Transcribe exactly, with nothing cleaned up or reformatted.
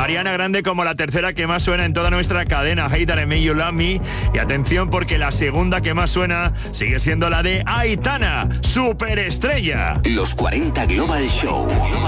Ariana Grande como la tercera que más suena en toda nuestra cadena, Hey That I Made You Love Me. Y atención porque la segunda que más suena sigue siendo la de Aitana, Superestrella. Los cuarenta Global Show.